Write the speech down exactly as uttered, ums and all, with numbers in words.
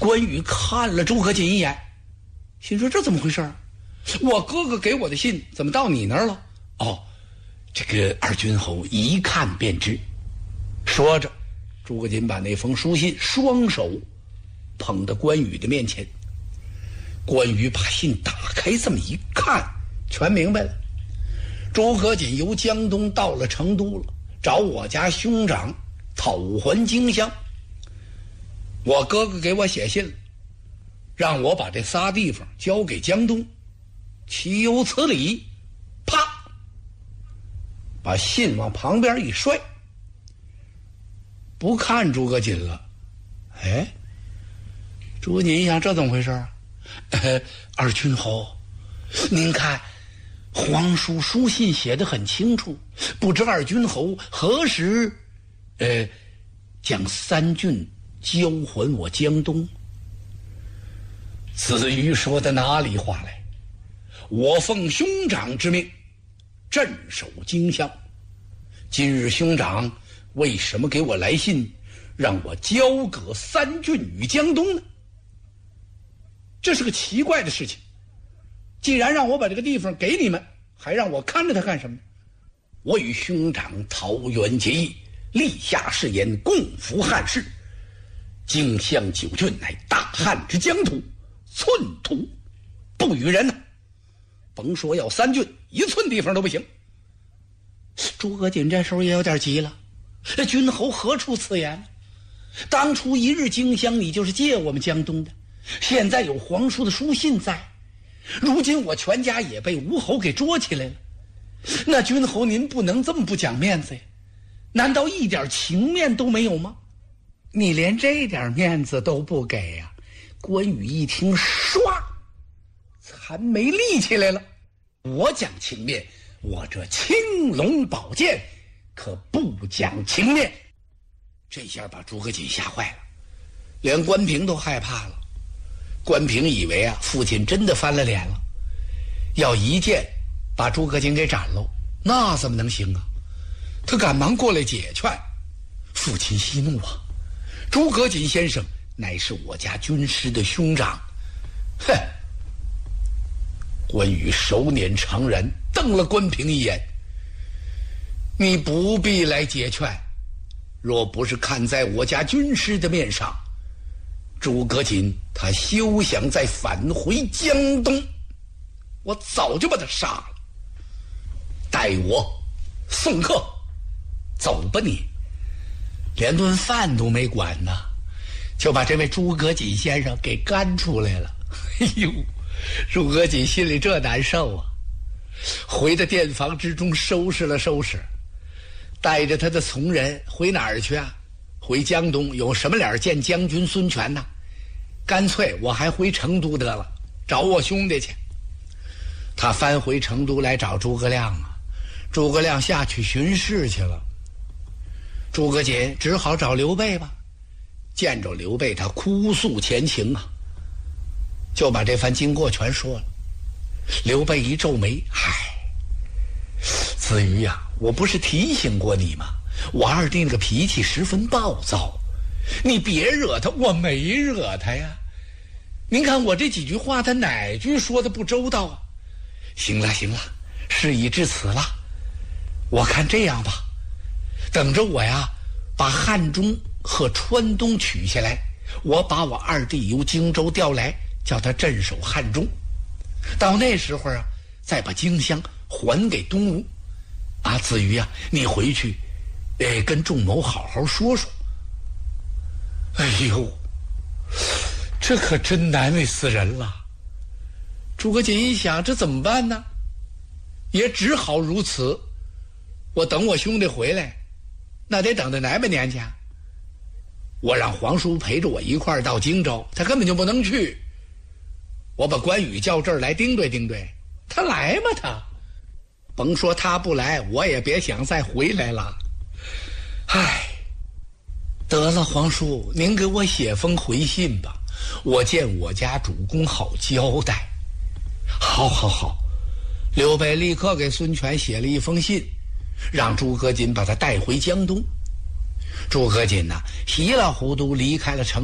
关羽看了诸葛瑾一眼，心说这怎么回事？我哥哥给我的信怎么到你那儿了？哦，这个二军侯一看便知。说着，诸葛瑾把那封书信双手捧到关羽的面前。关羽把信打开，这么一看，全明白了。诸葛瑾由江东到了成都了，找我家兄长讨还荆襄。我哥哥给我写信了，让我把这仨地方交给江东，岂有此理？啪，把信往旁边一摔，不看诸葛瑾了。哎，诸葛瑾一想，这怎么回事啊？呃，二军侯，您看皇叔书信写得很清楚，不知二军侯何时呃将三郡交还我江东？子瑜说的哪里话来？我奉兄长之命镇守荆襄，今日兄长为什么给我来信，让我交割三郡与江东呢？这是个奇怪的事情。既然让我把这个地方给你们，还让我看着他干什么？我与兄长桃园结义，立下誓言，共扶汉室。荆襄九郡乃大汉之疆土，寸土不与人呐！甭说要三郡，一寸地方都不行。诸葛瑾这时候也有点急了，这君侯何出此言？当初一日荆襄，你就是借我们江东的，现在有皇叔的书信在，如今我全家也被吴侯给捉起来了，那君侯您不能这么不讲面子呀？难道一点情面都没有吗？你连这点面子都不给呀、啊？关羽一听，唰，残眉立起来了。我讲情面，我这青龙宝剑可不讲情面。这下把诸葛瑾吓坏了，连关平都害怕了。关平以为啊，父亲真的翻了脸了，要一剑把诸葛瑾给斩喽，那怎么能行啊？他赶忙过来解劝，父亲息怒啊，诸葛瑾先生乃是我家军师的兄长。哼！关羽手捻长髯，瞪了关平一眼，你不必来解劝，若不是看在我家军师的面上，诸葛瑾他休想再返回江东，我早就把他杀了。待我送客，走吧你！连顿饭都没管呢，就把这位诸葛瑾先生给赶出来了。哎呦，诸葛瑾心里这难受啊！回到殿房之中，收拾了收拾，带着他的从人回哪儿去啊？回江东。有什么脸见将军孙权呢？干脆我还回成都得了，找我兄弟去。他翻回成都来找诸葛亮啊，诸葛亮下去巡视去了。诸葛瑾只好找刘备吧。见着刘备，他哭诉前情啊，就把这番经过全说了。刘备一皱眉，唉，子瑜呀、啊，我不是提醒过你吗？我二弟那个脾气十分暴躁，你别惹他。我没惹他呀，您看我这几句话，他哪句说的不周到啊？行了行了，事已至此了，我看这样吧，等着我呀，把汉中和川东取下来，我把我二弟由荆州调来，叫他镇守汉中。到那时候啊，再把荆襄还给东吴。啊，子瑜啊，你回去，呃，跟仲谋好好说说。哎呦，这可真难为死人了。诸葛瑾一想，这怎么办呢？也只好如此。我等我兄弟回来，那得等到哪把年去啊？我让皇叔陪着我一块儿到荆州，他根本就不能去。我把关羽叫这儿来盯对盯对，他来吗？他甭说他不来，我也别想再回来了。唉，得了，皇叔，您给我写封回信吧，我见我家主公好交代。好好好，刘备立刻给孙权写了一封信，让诸葛瑾把他带回江东。诸葛瑾呢，稀里糊涂离开了城。